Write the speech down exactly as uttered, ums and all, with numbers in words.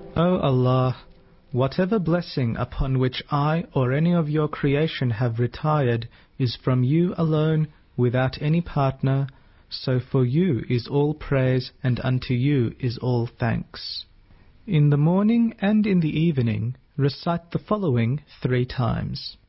O Allah, whatever blessing upon which I or any of your creation have retired is from you alone, without any partner, so for you is all praise and unto you is all thanks. In the morning and in the evening recite the following three times.